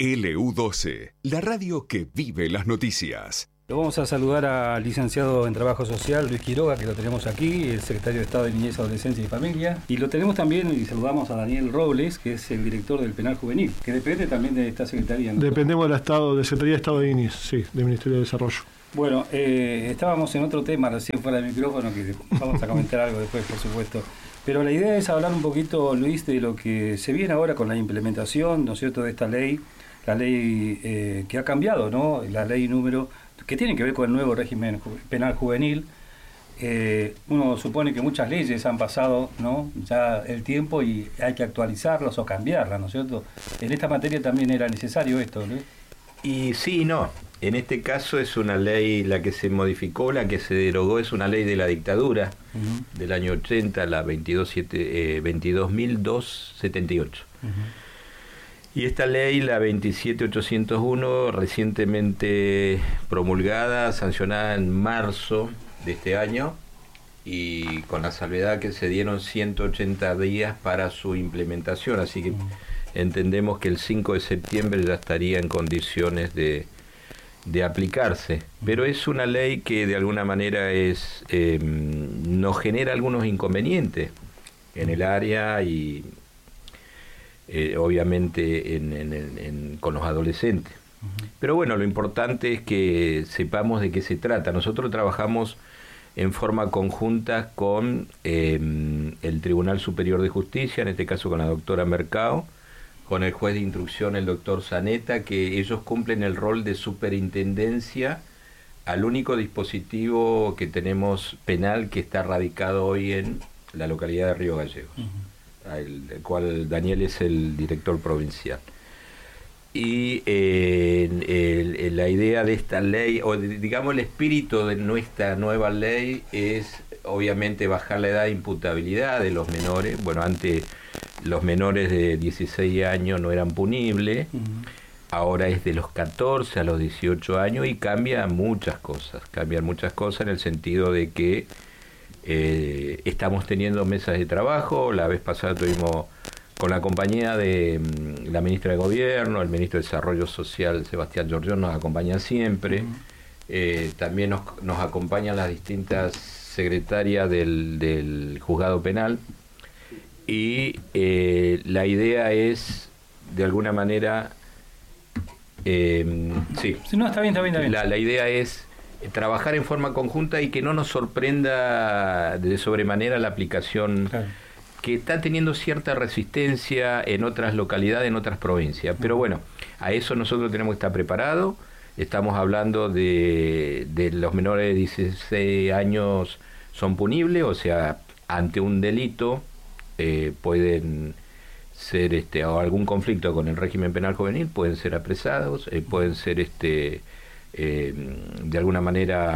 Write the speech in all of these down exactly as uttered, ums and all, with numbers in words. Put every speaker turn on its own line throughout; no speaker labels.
L U doce, la radio que vive las noticias.
Lo vamos a saludar al licenciado en Trabajo Social, Luis Quiroga, que lo tenemos aquí, el secretario de Estado de Niñez, Adolescencia y Familia. Y lo tenemos también, y saludamos a Daniel Robles, que es el director del Penal Juvenil, que depende también de esta secretaría, ¿no?
Dependemos del Estado, de Secretaría de Estado de Niñez, sí, del Ministerio de Desarrollo.
Bueno, eh, estábamos en otro tema recién fuera del micrófono, que vamos a comentar algo después, por supuesto. Pero la idea es hablar un poquito, Luis, de lo que se viene ahora con la implementación, ¿no es cierto?, de esta ley, la ley eh, que ha cambiado, ¿no?, la ley número, que tiene que ver con el nuevo régimen penal juvenil. Eh, uno supone que muchas leyes han pasado, ¿no?, ya el tiempo y hay que actualizarlas o cambiarlas, ¿no es cierto? En esta materia también era necesario esto, ¿no?
Y sí y no. En este caso es una ley, la que se modificó, la que se derogó, es una ley de la dictadura uh-huh. del año ochenta, la veintidós mil doscientos setenta y ocho. Uh-huh. Y esta ley, la veintisiete mil ochocientos uno, recientemente promulgada, sancionada en marzo de este año, y con la salvedad que se dieron ciento ochenta días para su implementación, así que uh-huh. entendemos que el cinco de septiembre ya estaría en condiciones de de aplicarse, pero es una ley que de alguna manera es eh, nos genera algunos inconvenientes en el área y eh, obviamente en, en, en, con los adolescentes. Uh-huh. Pero bueno, lo importante es que sepamos de qué se trata. Nosotros trabajamos en forma conjunta con eh, el Tribunal Superior de Justicia, en este caso con la doctora Mercado, con el juez de instrucción, el doctor Zaneta, que ellos cumplen el rol de superintendencia al único dispositivo que tenemos penal que está radicado hoy en la localidad de Río Gallegos, uh-huh. el, el cual Daniel es el director provincial. Y eh, el, el, la idea de esta ley, o digamos el espíritu de nuestra nueva ley, es obviamente bajar la edad de imputabilidad de los menores. Bueno, antes los menores de dieciséis años no eran punibles, uh-huh. ahora es de los catorce a los dieciocho años y cambia muchas cosas, cambian muchas cosas en el sentido de que eh, estamos teniendo mesas de trabajo. La vez pasada tuvimos con la compañía de um, la ministra de Gobierno, el ministro de Desarrollo Social, Sebastián Giorgión, nos acompaña siempre, uh-huh. eh, también nos, nos acompañan las distintas secretarias del, del juzgado penal. Y eh, la idea es, de alguna manera, eh, sí,
no, está bien, está bien, está bien.
La, la idea es trabajar en forma conjunta y que no nos sorprenda de sobremanera la aplicación, claro. que está teniendo cierta resistencia en otras localidades, en otras provincias. Pero bueno, a eso nosotros tenemos que estar preparados. Estamos hablando de, de los menores de dieciséis años son punibles, o sea, ante un delito Eh, pueden ser este o algún conflicto con el régimen penal juvenil, pueden ser apresados, eh, pueden ser este eh, de alguna manera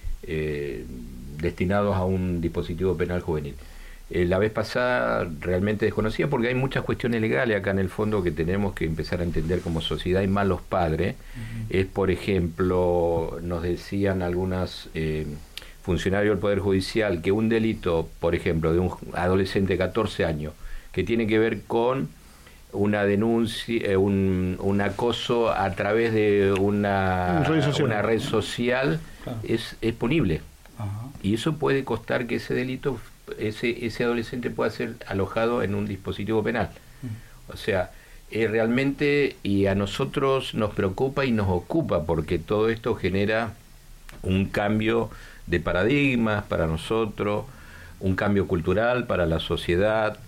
eh, destinados a un dispositivo penal juvenil. Eh, la vez pasada realmente desconocía, porque hay muchas cuestiones legales acá en el fondo que tenemos que empezar a entender como sociedad, y más los padres. Uh-huh. Es, por ejemplo, nos decían algunas eh, funcionario del Poder Judicial que un delito, por ejemplo, de un adolescente de catorce años, que tiene que ver con una denuncia, eh, un, un acoso a través de una, red social, una red social claro. es, es punible. Ajá. Y eso puede costar que ese delito, ese, ese adolescente pueda ser alojado en un dispositivo penal. Uh-huh. O sea, eh, realmente, y a nosotros nos preocupa y nos ocupa, porque todo esto genera un cambio de paradigmas para nosotros, un cambio cultural para la sociedad,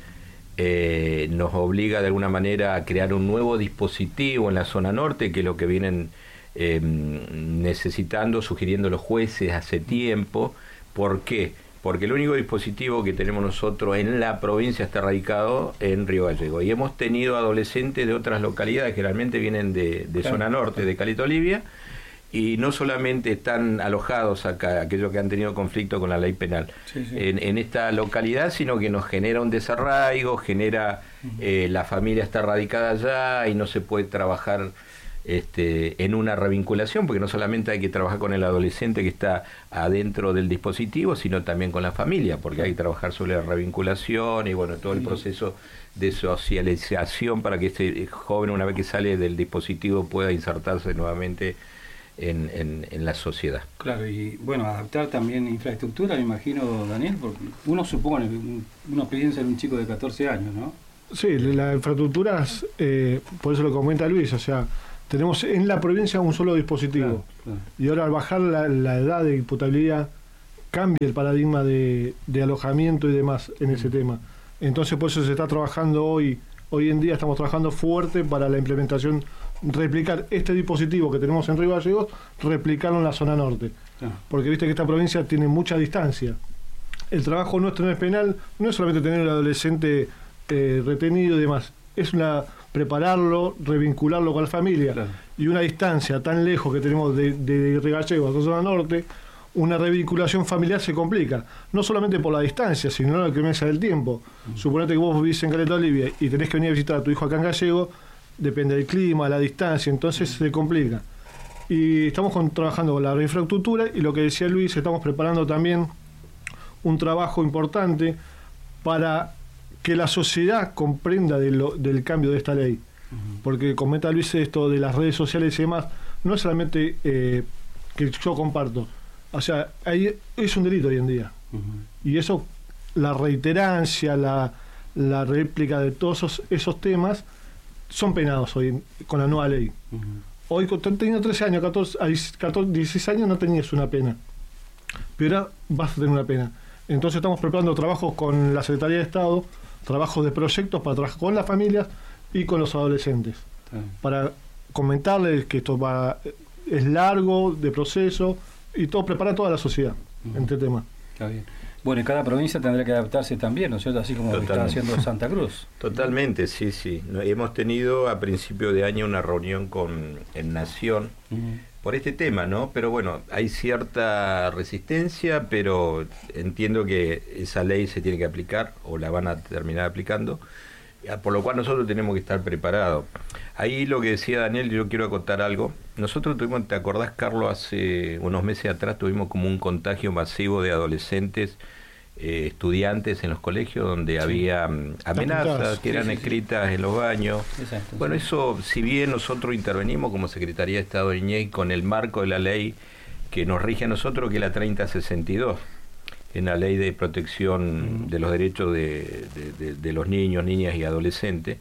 eh, nos obliga de alguna manera a crear un nuevo dispositivo en la zona norte, que es lo que vienen eh, necesitando, sugiriendo los jueces hace tiempo. ¿Por qué? Porque el único dispositivo que tenemos nosotros en la provincia está radicado en Río Gallegos, y hemos tenido adolescentes de otras localidades, generalmente vienen de, de claro. zona norte, de Caleta Olivia, y no solamente están alojados acá, aquellos que han tenido conflicto con la ley penal, sí, sí. En, en esta localidad, sino que nos genera un desarraigo, genera, uh-huh. eh, la familia está radicada allá y no se puede trabajar este, en una revinculación, porque no solamente hay que trabajar con el adolescente que está adentro del dispositivo, sino también con la familia, porque hay que trabajar sobre la revinculación y bueno, todo el proceso de socialización para que este joven, una vez que sale del dispositivo, pueda insertarse nuevamente en, en, en la sociedad.
Claro, y bueno, adaptar también infraestructura, me imagino, Daniel, porque uno supone, uno piensa en un chico de catorce años, ¿no?
Sí, la infraestructura, eh, por eso lo comenta Luis, o sea, tenemos en la provincia un solo dispositivo. Claro, claro. Y ahora al bajar la, la edad de imputabilidad, cambia el paradigma de, de alojamiento y demás en ese mm. tema. Entonces por eso se está trabajando hoy, hoy en día estamos trabajando fuerte para la implementación, replicar este dispositivo que tenemos en Río Gallegos, replicarlo en la zona norte. Ah. Porque viste que esta provincia tiene mucha distancia. El trabajo nuestro en el penal no es solamente tener al adolescente eh, retenido y demás, es una prepararlo, revincularlo con la familia. Claro. Y una distancia tan lejos que tenemos de, de Río Gallegos a la zona norte, una revinculación familiar se complica, no solamente por la distancia, sino la inclemencia del tiempo. Mm. Suponete que vos vivís en Caleta Olivia y tenés que venir a visitar a tu hijo acá en Gallego, depende del clima, la distancia, entonces mm. se complica. Y estamos con, trabajando con la infraestructura y lo que decía Luis, estamos preparando también un trabajo importante para que la sociedad comprenda de lo, del cambio de esta ley. Uh-huh. Porque comenta Luis esto de las redes sociales y demás, no es solamente eh, que yo comparto, o sea, ahí es un delito hoy en día. Uh-huh. Y eso, la reiterancia, la, la réplica de todos esos, esos temas, son penados hoy con la nueva ley. Uh-huh. Hoy, teniendo trece años, catorce, catorce, dieciséis años, no tenías una pena. Pero ahora vas a tener una pena. Entonces estamos preparando trabajos con la Secretaría de Estado, trabajos de proyectos para trabajar con las familias y con los adolescentes. Sí. Para comentarles que esto va es largo, de proceso, y todo prepara toda la sociedad uh-huh. en este tema.
Está bien. Bueno, y cada provincia tendrá que adaptarse también, ¿no es cierto? Así como lo está haciendo Santa Cruz.
Totalmente, sí, sí. Hemos tenido a principio de año una reunión con en Nación uh-huh. por este tema, ¿no? Pero bueno, hay cierta resistencia, pero entiendo que esa ley se tiene que aplicar, o la van a terminar aplicando, por lo cual nosotros tenemos que estar preparados. Ahí lo que decía Daniel, yo quiero acotar algo. Nosotros tuvimos, ¿te acordás, Carlos? Hace unos meses atrás tuvimos como un contagio masivo de adolescentes, eh, estudiantes en los colegios, donde sí. había um, amenazas que eran sí, sí, escritas sí. en los baños. Exacto, bueno, sí. eso, si bien nosotros intervenimos como Secretaría de Estado de Niñez con el marco de la ley que nos rige a nosotros, que es la treinta sesenta y dos, en la ley de protección mm. de los derechos de, de, de, de los niños, niñas y adolescentes,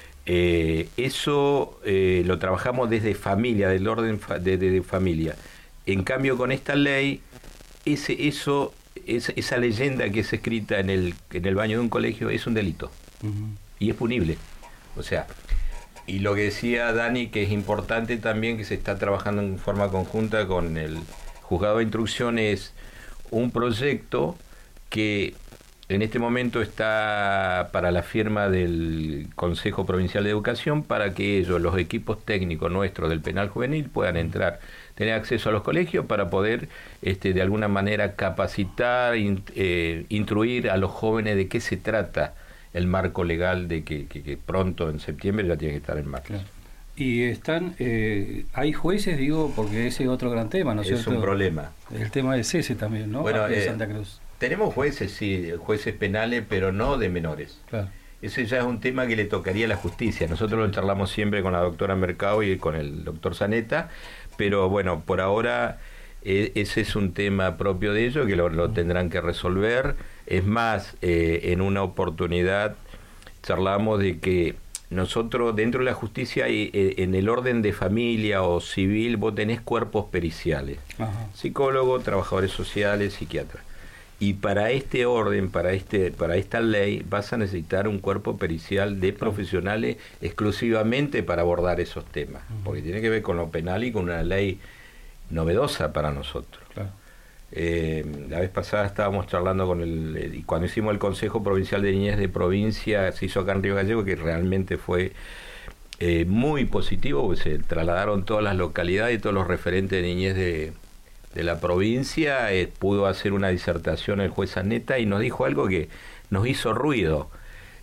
eh, eso eh, lo trabajamos desde familia, del orden fa de, de, de familia. En cambio, con esta ley, ese eso es, esa leyenda que es escrita en el, en el baño de un colegio es un delito uh-huh. y es punible. O sea, y lo que decía Dani, que es importante también, que se está trabajando en forma conjunta con el juzgado de instrucción, es un proyecto que en este momento está para la firma del Consejo Provincial de Educación, para que ellos, los equipos técnicos nuestros del penal juvenil, puedan entrar, tener acceso a los colegios para poder este, de alguna manera capacitar, in, eh, instruir a los jóvenes de qué se trata el marco legal, de que, que, que pronto en septiembre ya tiene que estar en marcha. Claro.
Y están, eh, hay jueces, digo, porque ese es otro gran tema, ¿no es cierto?
Es un problema.
El tema del cese también, ¿no?
Bueno,
de
eh,
Santa Cruz.
Tenemos jueces, sí, jueces penales, pero no de menores. Claro. Ese ya es un tema que le tocaría a la justicia. Nosotros lo charlamos siempre con la doctora Mercado y con el doctor Zaneta, pero bueno, por ahora eh, ese es un tema propio de ellos, que lo, lo tendrán que resolver. Es más, eh, en una oportunidad charlamos de que nosotros dentro de la justicia, hay, eh, en el orden de familia o civil, vos tenés cuerpos periciales, ajá. psicólogos, trabajadores sociales, psiquiatras. Y para este orden, para este, para esta ley, vas a necesitar un cuerpo pericial de profesionales exclusivamente para abordar esos temas, uh-huh. porque tiene que ver con lo penal y con una ley novedosa para nosotros. Claro. Eh, la vez pasada estábamos charlando con el, y cuando hicimos el Consejo Provincial de Niñez de Provincia, se hizo acá en Río Gallegos, que realmente fue eh, muy positivo, porque se trasladaron todas las localidades y todos los referentes de niñez de de la provincia, eh, pudo hacer una disertación el juez Zaneta y nos dijo algo que nos hizo ruido.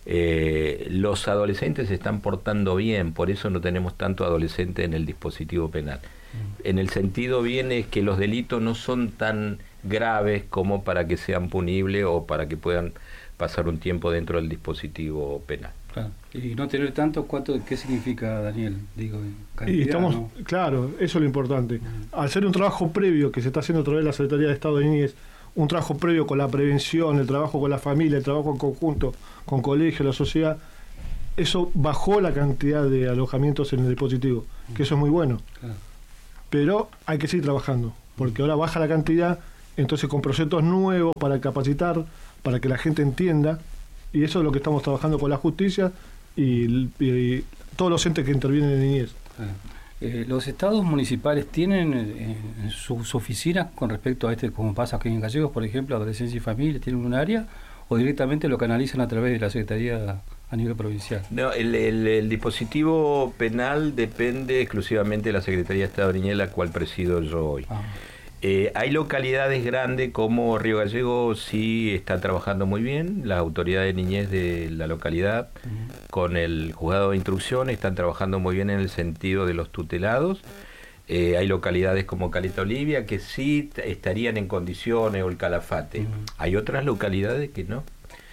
Eh, los adolescentes se están portando bien, por eso no tenemos tanto adolescente en el dispositivo penal. Mm. En el sentido bien es que los delitos no son tan graves como para que sean punibles o para que puedan pasar un tiempo dentro del dispositivo penal.
Claro. Y no tener tanto, ¿cuánto, ¿qué significa, Daniel? Digo, cantidad,
y estamos,
¿no?
Claro, eso es lo importante. Mm. Al ser un trabajo previo que se está haciendo a través de la Secretaría de Estado de Niñez, un trabajo previo con la prevención, el trabajo con la familia, el trabajo en conjunto con colegios, la sociedad, eso bajó la cantidad de alojamientos en el dispositivo, que eso es muy bueno. Claro. Pero hay que seguir trabajando, porque ahora baja la cantidad, entonces con proyectos nuevos para capacitar, para que la gente entienda, y eso es lo que estamos trabajando con la justicia y, y, y todos los entes que intervienen en niñez.
Claro. Eh, ¿Los estados municipales tienen eh, en sus oficinas con respecto a este, como pasa aquí en Gallegos, por ejemplo, Adolescencia y Familia, tienen un área o directamente lo canalizan a través de la Secretaría a nivel provincial?
No, el, el, el dispositivo penal depende exclusivamente de la Secretaría de Estado de Niñez, la cual presido yo hoy. Ah. Eh, hay localidades grandes como Río Gallegos, sí está trabajando muy bien, las autoridades de niñez de la localidad uh-huh. con el juzgado de instrucción están trabajando muy bien en el sentido de los tutelados. Eh, hay localidades como Caleta Olivia que sí t- estarían en condiciones, o el Calafate. Uh-huh. Hay otras localidades que no.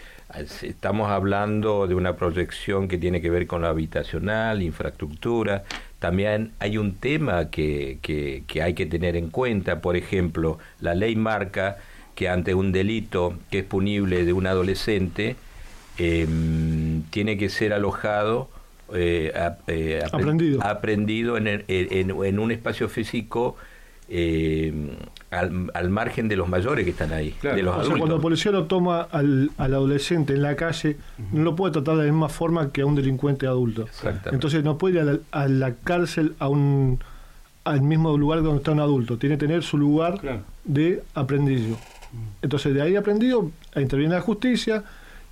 Estamos hablando de una proyección que tiene que ver con la habitacional, infraestructura. También hay un tema que, que, que hay que tener en cuenta. Por ejemplo, la ley marca que ante un delito que es punible de un adolescente, eh, tiene que ser alojado, eh, eh,
aprendido,
aprendido en, en, en un espacio físico eh, al, al margen de los mayores que están ahí,
claro.
de los
o
adultos.
Sea, cuando el policía lo toma al, al adolescente en la calle, uh-huh. no lo puede tratar de la misma forma que a un delincuente adulto. Entonces no puede ir a la, a la cárcel a un al mismo lugar donde está un adulto, tiene que tener su lugar claro. de aprendido. Uh-huh. Entonces de ahí aprendido interviene la justicia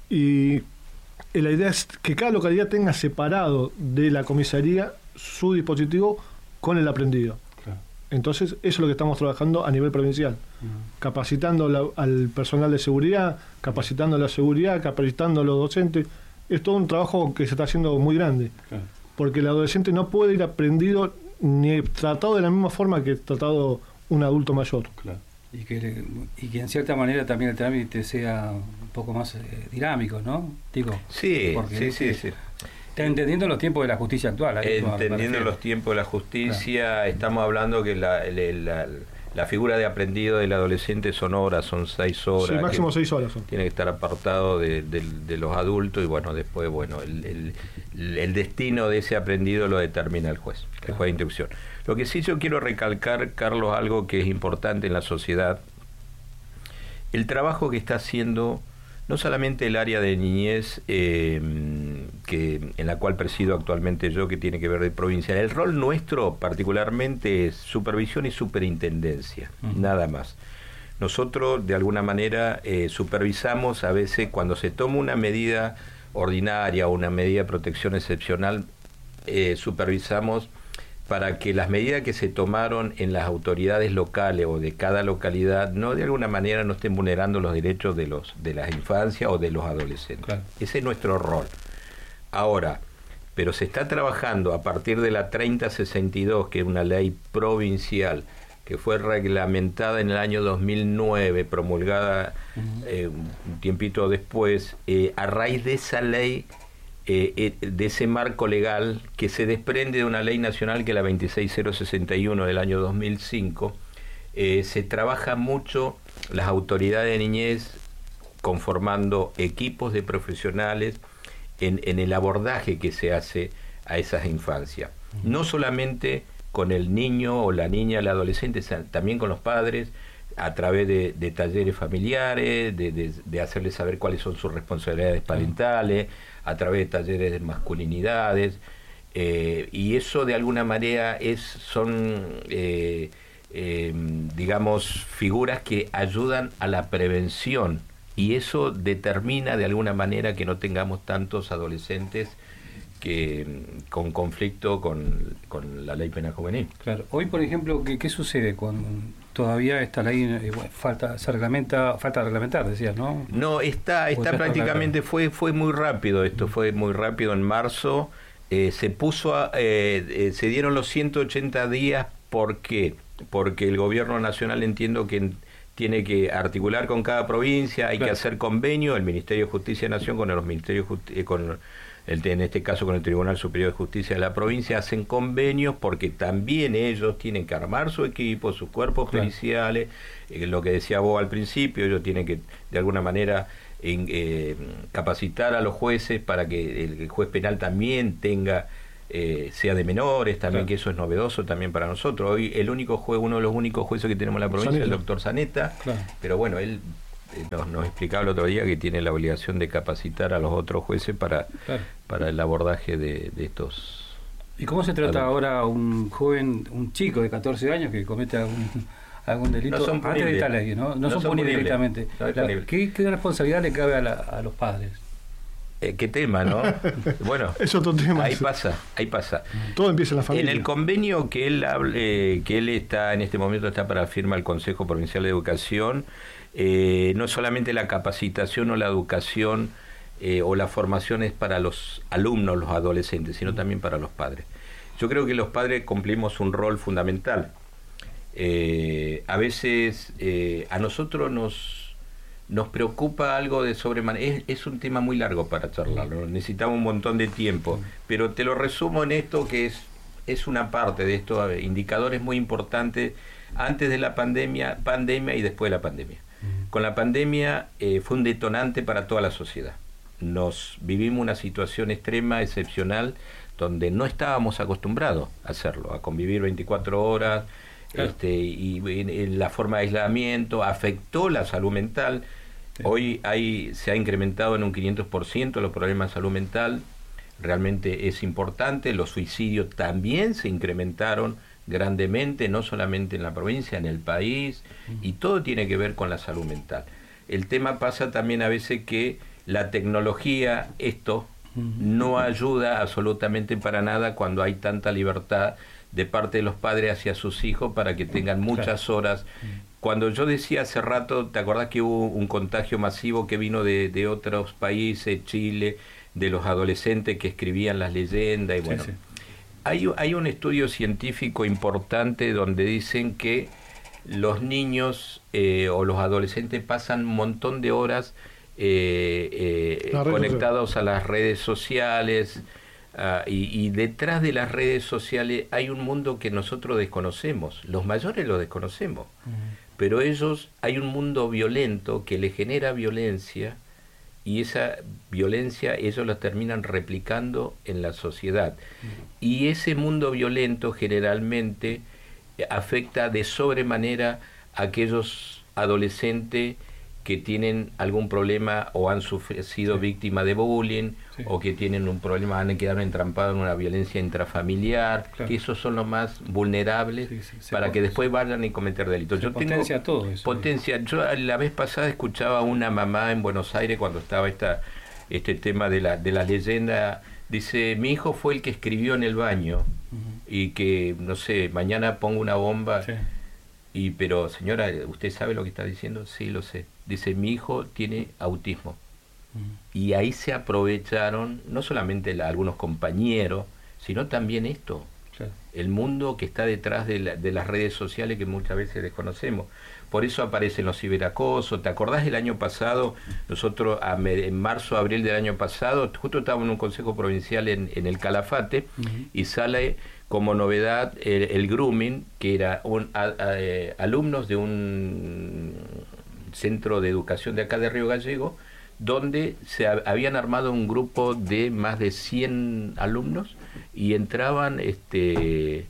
y la idea es que cada localidad tenga separado de la comisaría su dispositivo con el aprendido. Entonces, eso es lo que estamos trabajando a nivel provincial, uh-huh. capacitando la, al personal de seguridad, capacitando la seguridad, capacitando a los docentes. Es todo un trabajo que se está haciendo muy grande, claro. porque el adolescente no puede ir aprendido ni tratado de la misma forma que tratado un adulto mayor.
Claro. Y que, y que en cierta manera también el trámite sea un poco más eh, dinámico, ¿no? Digo,
sí, sí, sí, sí.
Entendiendo los tiempos de la justicia actual.
Entendiendo los tiempos de la justicia, claro. estamos hablando que la, la, la, la figura de aprendido del adolescente son horas, son seis horas.
Sí, máximo seis horas son.
Tiene que estar apartado de, de, de los adultos y bueno, después, bueno, el, el, el destino de ese aprendido lo determina el juez, el claro. juez de instrucción. Lo que sí yo quiero recalcar, Carlos, algo que es importante en la sociedad, el trabajo que está haciendo no solamente el área de niñez eh, que en la cual presido actualmente yo, que tiene que ver de provincial. El rol nuestro particularmente es supervisión y superintendencia, uh-huh. nada más. Nosotros de alguna manera eh, supervisamos a veces cuando se toma una medida ordinaria o una medida de protección excepcional, eh, supervisamos para que las medidas que se tomaron en las autoridades locales o de cada localidad no de alguna manera no estén vulnerando los derechos de los de las infancias o de los adolescentes. Claro. Ese es nuestro rol. Ahora, pero se está trabajando a partir de la treinta sesenta y dos, que es una ley provincial que fue reglamentada en el año dos mil nueve, promulgada uh-huh. eh, un tiempito después, eh, a raíz de esa ley, Eh, eh, de ese marco legal que se desprende de una ley nacional que es la veintiséis mil sesenta y uno del año dos mil cinco, eh, se trabaja mucho las autoridades de niñez conformando equipos de profesionales en, en el abordaje que se hace a esas infancias. No solamente con el niño o la niña, el adolescente, también con los padres, a través de, de talleres familiares, de, de, de hacerles saber cuáles son sus responsabilidades parentales, a través de talleres de masculinidades, eh, y eso de alguna manera es son, eh, eh, digamos, figuras que ayudan a la prevención, y eso determina de alguna manera que no tengamos tantos adolescentes que con conflicto con, con la ley penal juvenil.
Claro. Hoy, por ejemplo, ¿qué, qué sucede cuando todavía esta ley eh, bueno, falta se reglamenta falta reglamentar, decías, ¿no?
No, está está prácticamente, fue fue muy rápido esto, fue muy rápido en marzo, eh, se puso, a, eh, eh, se dieron los ciento ochenta días, ¿por qué? Porque el gobierno nacional, entiendo que tiene que articular con cada provincia, hay claro. que hacer convenio, el Ministerio de Justicia de Nación con los ministerios eh, con el, en este caso con el Tribunal Superior de Justicia de la provincia, hacen convenios porque también ellos tienen que armar su equipo, sus cuerpos claro. policiales, eh, lo que decía vos al principio, ellos tienen que de alguna manera en, eh, capacitar a los jueces para que el, el juez penal también tenga Eh, sea de menores, también claro. que eso es novedoso también para nosotros. Hoy el único juez, uno de los únicos jueces que tenemos en la provincia Zaneta. Es el doctor Zaneta, claro. pero bueno, él eh, nos, nos explicaba el otro día que tiene la obligación de capacitar a los otros jueces para, claro. para el abordaje de, de estos...
¿Y cómo se trata adultos? Ahora un joven, un chico de catorce años que comete algún, algún delito?
No son
antes de esta ley, ¿no? No, no son, son punibles directamente. No la, ¿qué, ¿Qué responsabilidad le cabe a, la, a los padres?
Eh, qué tema, ¿no? Bueno,
es otro tema.
Ahí pasa, ahí pasa.
Todo empieza en la familia.
En el convenio que él hable, que él está en este momento está para firma el Consejo Provincial de Educación, eh, no solamente la capacitación o la educación eh, o la formación es para los alumnos, los adolescentes, sino también para los padres. Yo creo que los padres cumplimos un rol fundamental. Eh, a veces eh, a nosotros nos Nos preocupa algo de sobremanera. Es, es un tema muy largo para charlarlo, necesitamos un montón de tiempo, pero te lo resumo en esto que es, es una parte de estos indicadores muy importantes antes de la pandemia, pandemia y después de la pandemia. Con la pandemia eh, fue un detonante para toda la sociedad. Nos vivimos una situación extrema, excepcional, donde no estábamos acostumbrados a hacerlo, a convivir veinticuatro horas, claro. este, y, y la forma de aislamiento afectó la salud mental. Hoy hay, se ha incrementado en un quinientos por ciento los problemas de salud mental, realmente es importante, los suicidios también se incrementaron grandemente, no solamente en la provincia, en el país, y todo tiene que ver con la salud mental. El tema pasa también a veces que la tecnología, esto, no ayuda absolutamente para nada cuando hay tanta libertad de parte de los padres hacia sus hijos para que tengan muchas horas. Cuando yo decía hace rato, ¿te acordás que hubo un contagio masivo que vino de, de otros países, Chile, de los adolescentes que escribían las leyendas? Y bueno, sí, sí. Hay, hay un estudio científico importante donde dicen que los niños eh, o los adolescentes pasan un montón de horas eh, eh, conectados a las redes sociales, Uh, y, y detrás de las redes sociales hay un mundo que nosotros desconocemos, los mayores lo desconocemos, uh-huh. pero ellos, hay un mundo violento que le genera violencia y esa violencia ellos la terminan replicando en la sociedad. Uh-huh. Y ese mundo violento generalmente afecta de sobremanera a aquellos adolescentes que tienen algún problema o han sufrido, sido sí. víctimas de bullying, sí. o que tienen un problema, han quedado entrampados en una violencia intrafamiliar, claro. que esos son los más vulnerables sí, sí, para que potencia. Después vayan y cometer delitos.
Se
yo
potencia
tengo
todo eso.
Potencia. Yo la vez pasada escuchaba a una mamá en Buenos Aires cuando estaba esta este tema de la de la leyenda. Dice, mi hijo fue el que escribió en el baño uh-huh. y que, no sé, mañana pongo una bomba. Sí. Y pero señora, ¿usted sabe lo que está diciendo? Sí, lo sé. Dice, mi hijo tiene autismo. Mm. Y ahí se aprovecharon, no solamente la, algunos compañeros, sino también esto. Claro. El mundo que está detrás de, la, de las redes sociales que muchas veces desconocemos. Por eso aparecen los ciberacosos. ¿Te acordás del año pasado? Nosotros, a, en marzo, abril del año pasado, justo estábamos en un consejo provincial en, en el Calafate, uh-huh. y sale como novedad el, el grooming, que era un, a, a, a, alumnos de un centro de educación de acá de Río Gallego, donde se ha, habían armado un grupo de más de cien alumnos y entraban este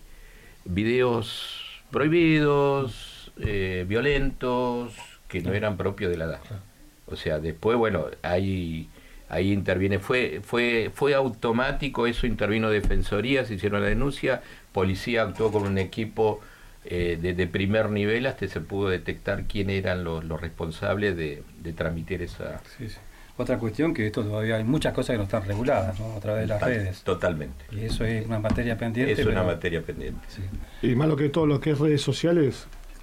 videos prohibidos, eh, violentos, que no eran propios de la edad. O sea, después, bueno, ahí ahí interviene, fue fue fue automático, eso intervino Defensoría, se hicieron la denuncia, policía actuó con un equipo eh, de, de primer nivel, hasta se pudo detectar quién eran los, los responsables de, de transmitir esa...
Sí, sí. Otra cuestión que esto todavía hay muchas cosas que no están reguladas, ¿no? A través de las redes.
Totalmente.
Y eso es una materia pendiente.
Es
pero...
una materia pendiente.
Sí. Y más lo que todo lo que es redes sociales,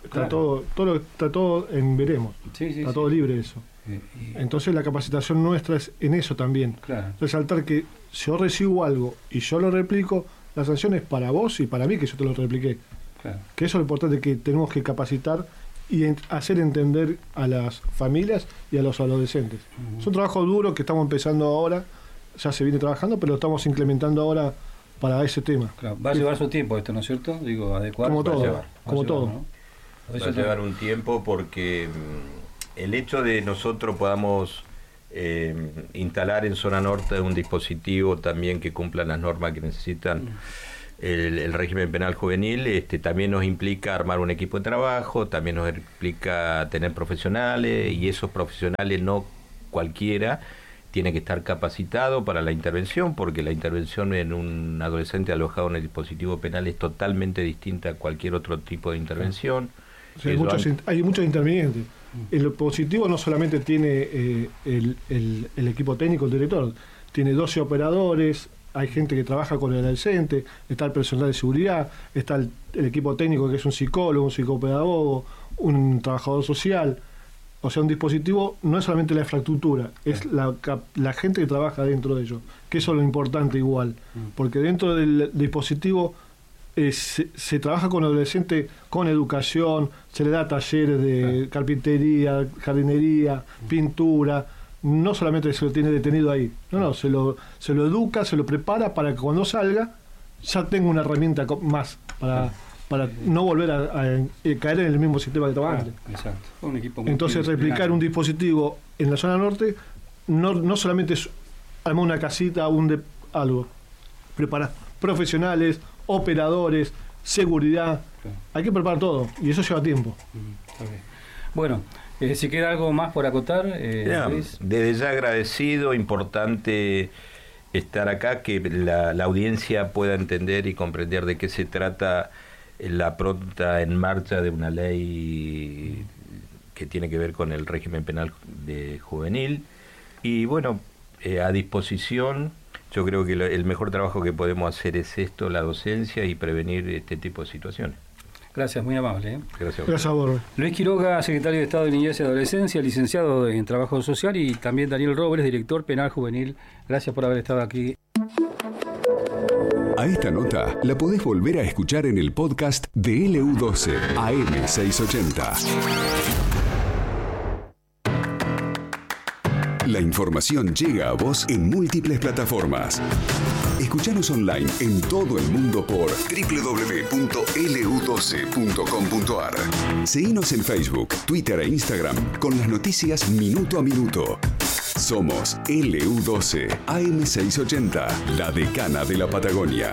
Está
Claro.
todo, todo está todo en veremos.
Sí, sí,
está
sí.
todo libre eso.
Eh, y-
Entonces la capacitación nuestra es en eso también.
Claro.
Resaltar que si yo recibo algo y yo lo replico, la sanción es para vos y para mí que yo te lo repliqué.
Claro.
Que eso es lo importante, que tenemos que capacitar y en- hacer entender a las familias y a los adolescentes.
Ujú.
Es un trabajo duro que estamos empezando ahora, ya se viene trabajando, pero lo estamos implementando ahora para ese tema.
Claro, va a llevar su tiempo esto, ¿no es cierto? Digo, adecuar.
Como
va a
todo,
llevar, va a
como
llevar,
todo.
¿no? Por
Va
eso
a llevar un tiempo porque mm, el hecho de nosotros podamos eh, instalar en zona norte un dispositivo también que cumpla las normas que necesitan
Mm.
el, el régimen penal juvenil, este, también nos implica armar un equipo de trabajo, también nos implica tener profesionales, y esos profesionales no cualquiera tiene que estar capacitado para la intervención, porque la intervención en un adolescente alojado en el dispositivo penal es totalmente distinta a cualquier otro tipo de intervención.
O sea, hay,
Eso
muchos,
an-
in- hay muchos intervinientes. El positivo no solamente tiene eh, el, el- el equipo técnico, el director, tiene doce operadores, hay gente que trabaja con el adolescente, está el personal de seguridad, está el, el equipo técnico que es un psicólogo, un psicopedagogo, un trabajador social. O sea, un dispositivo no es solamente la infraestructura, es la, cap- la gente que trabaja dentro de ello, que eso es lo importante igual, porque dentro del dispositivo eh, se, se trabaja con adolescentes con educación, se le da talleres de carpintería, jardinería, pintura, no solamente se lo tiene detenido ahí, no, no, se lo, se lo educa, se lo prepara para que cuando salga ya tenga una herramienta co- más para, para no volver a, a- a caer en el mismo sistema que estaba
Claro,
antes.
exacto. Un equipo
Entonces replicar un dispositivo en la zona norte no, no solamente es armar una casita, un de, algo, preparar profesionales, operadores, seguridad,
Claro.
hay que preparar todo y eso lleva tiempo.
Mm, está bien. Bueno, eh, si queda algo más por acotar, eh,
Ya,
Luis.
desde ya agradecido, importante estar acá, que la, la audiencia pueda entender y comprender de qué se trata la pronta en marcha de una ley que tiene que ver con el régimen penal de juvenil. Y bueno, eh, a disposición, yo creo que lo- el mejor trabajo que podemos hacer es esto, la docencia, y prevenir este tipo de situaciones.
Gracias, muy amable. ¿eh?
Gracias.
Gracias a vos.
Luis Quiroga, secretario de Estado de Niñez y Adolescencia, licenciado en Trabajo Social, y también Daniel Robles, director penal juvenil. Gracias por haber estado aquí.
A esta nota la podés volver a escuchar en el podcast de L U doce A M seiscientos ochenta. La información llega a vos en múltiples plataformas. Escuchanos online en todo el mundo por doble u doble u doble u punto L U doce punto com punto A R. Seguinos en Facebook, Twitter e Instagram con las noticias minuto a minuto. Somos L U doce A M seiscientos ochenta, la decana de la Patagonia.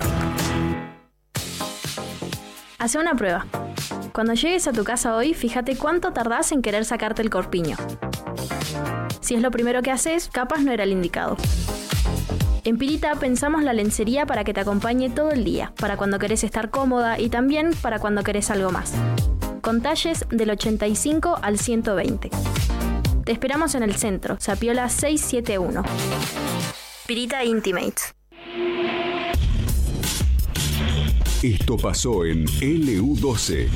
Hace una prueba. Cuando llegues a tu casa hoy, fíjate cuánto tardás en querer sacarte el corpiño. Si es lo primero que haces, capaz no era el indicado. En Pirita pensamos la lencería para que te acompañe todo el día, para cuando querés estar cómoda y también para cuando querés algo más. Con talles del ochenta y cinco al ciento veinte. Te esperamos en el centro, Sapiola seiscientos setenta y uno. Pirita Intimates.
Esto pasó en L U doce.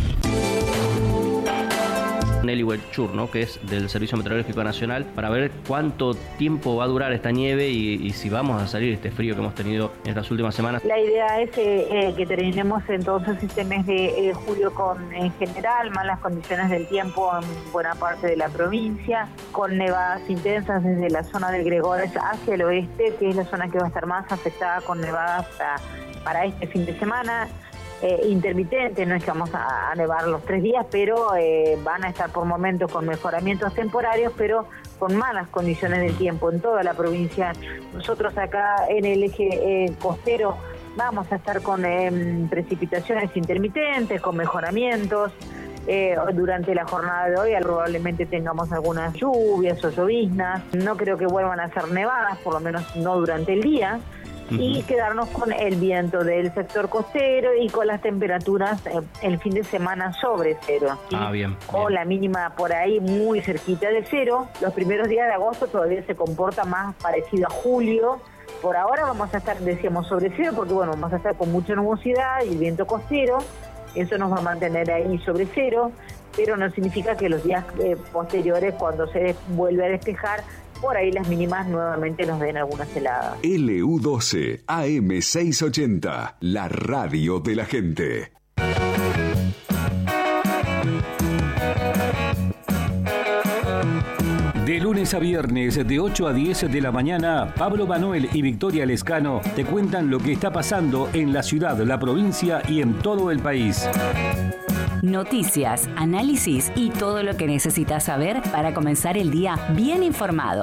Nelly Welchur, ¿no? Que es del Servicio Meteorológico Nacional, para ver cuánto tiempo va a durar esta nieve y, y si vamos a salir de este frío que hemos tenido en las últimas semanas.
La idea es eh, eh, que terminemos entonces este mes de eh, julio con, en general, malas condiciones del tiempo en buena parte de la provincia, con nevadas intensas desde la zona del Gregores hacia el oeste, que es la zona que va a estar más afectada con nevadas para, para este fin de semana. Eh, intermitente, no es que vamos a, a nevar los tres días, pero eh, van a estar por momentos con mejoramientos temporarios, pero con malas condiciones del tiempo en toda la provincia. Nosotros acá en el eje eh, costero vamos a estar con eh, precipitaciones intermitentes, con mejoramientos. Eh, durante la jornada de hoy probablemente tengamos algunas lluvias o lloviznas. No creo que vuelvan a ser nevadas, por lo menos no durante el día. Y quedarnos con el viento del sector costero y con las temperaturas eh, el fin de semana sobre cero. ¿sí?
Ah, bien,
O
bien.
la mínima por ahí muy cerquita de cero. Los primeros días de agosto todavía se comporta más parecido a julio. Por ahora vamos a estar, decíamos, sobre cero porque bueno, vamos a estar con mucha nubosidad y el viento costero. Eso nos va a mantener ahí sobre cero. pero no significa que los días eh, posteriores, cuando se vuelve a despejar, por ahí las mínimas nuevamente nos den algunas heladas.
L U doce A M seiscientos ochenta, la radio de la gente.
De lunes a viernes, de ocho a diez de la mañana, Pablo Manuel y Victoria Lescano te cuentan lo que está pasando en la ciudad, la provincia y en todo el país.
Noticias, análisis y todo lo que necesitas saber para comenzar el día bien informado.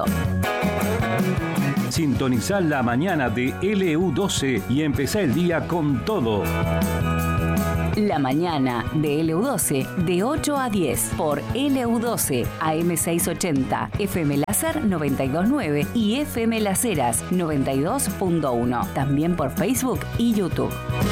Sintonizá la mañana de L U doce y empezá el día con todo.
La mañana de L U doce de ocho a diez por L U doce A M seiscientos ochenta, F M Láser noventa y dos punto nueve y F M Las Heras noventa y dos punto uno. También por Facebook y YouTube.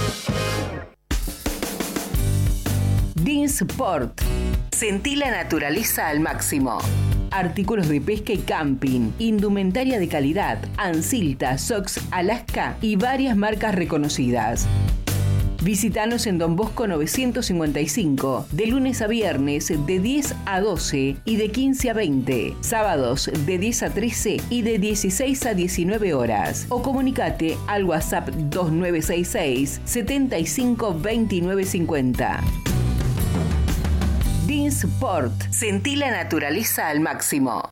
Dinsport. Sentí la naturaleza al máximo. Artículos de pesca y camping, indumentaria de calidad, Ansilta, Sox, Alaska y varias marcas reconocidas. Visítanos en Don Bosco novecientos cincuenta y cinco, de lunes a viernes de diez a doce y de quince a veinte, sábados de diez a trece y de dieciséis a diecinueve horas. O comunicate al WhatsApp dos nueve seis seis, setenta y cinco, veintinueve cincuenta. Dinsport. Sentí la naturaleza al máximo.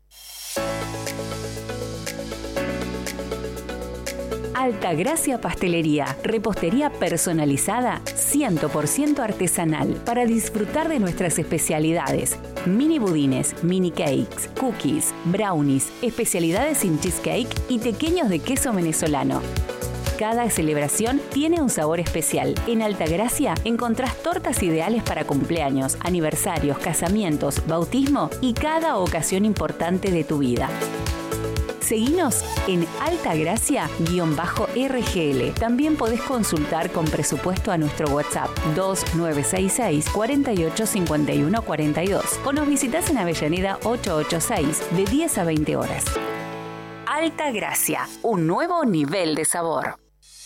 Altagracia Pastelería, repostería personalizada cien por ciento artesanal para disfrutar de nuestras especialidades. Mini budines, mini cakes, cookies, brownies, especialidades sin cheesecake y pequeños de queso venezolano. Cada celebración tiene un sabor especial. En Altagracia encontrás tortas ideales para cumpleaños, aniversarios, casamientos, bautismo y cada ocasión importante de tu vida. Seguinos en Altagracia-R G L. También podés consultar con presupuesto a nuestro WhatsApp dos nueve seis seis, cuarenta y ocho, cincuenta y uno, cuarenta y dos o nos visitas en Avellaneda ochocientos ochenta y seis de diez a veinte horas. Altagracia, un nuevo nivel de sabor.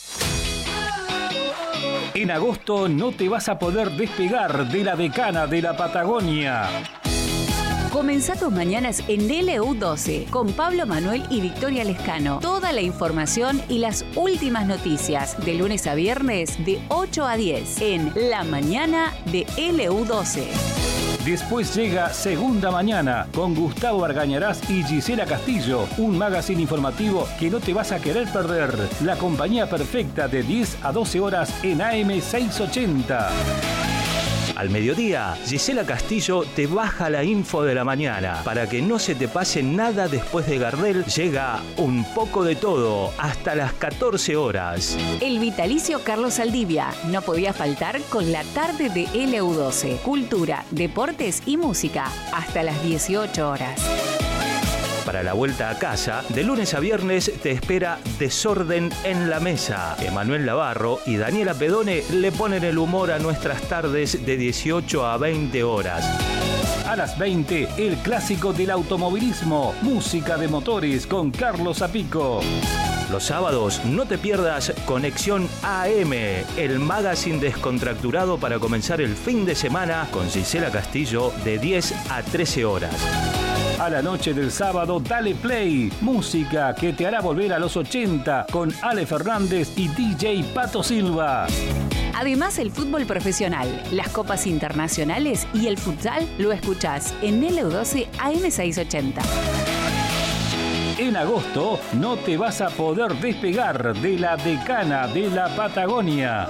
En agosto no te vas a poder despegar de la decana de la Patagonia.
Comenzá tus mañanas en L U doce con Pablo Manuel y Victoria Lescano. Toda la información y las últimas noticias de lunes a viernes de ocho a diez en La Mañana de L U doce.
Después llega Segunda Mañana con Gustavo Argañarás y Gisela Castillo, un magazine informativo que no te vas a querer perder. La compañía perfecta de diez a doce horas en A M seiscientos ochenta.
Al mediodía, Gisela Castillo te baja la info de la mañana. Para que no se te pase nada después de Gardel, llega Un poco de todo hasta las catorce horas.
El vitalicio Carlos Saldivia no podía faltar con la tarde de L U doce. Cultura, deportes y música hasta las dieciocho horas.
Para la vuelta a casa, de lunes a viernes te espera Desorden en la Mesa. Emanuel Navarro y Daniela Pedone le ponen el humor a nuestras tardes de dieciocho a veinte horas.
A las veinte, el clásico del automovilismo, música de motores con Carlos Zapico.
Los sábados no te pierdas Conexión A M, el magazine descontracturado para comenzar el fin de semana con Gisela Castillo de diez a trece horas.
A la noche del sábado, dale play. Música que te hará volver a los ochenta con Ale Fernández y D J Pato Silva.
Además, el fútbol profesional, las copas internacionales y el futsal lo escuchás en L U doce A M seiscientos ochenta.
En agosto no te vas a poder despegar de la decana de la Patagonia.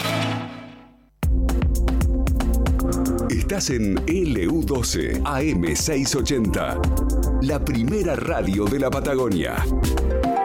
Estás en L U doce A M seiscientos ochenta, la primera radio de la Patagonia.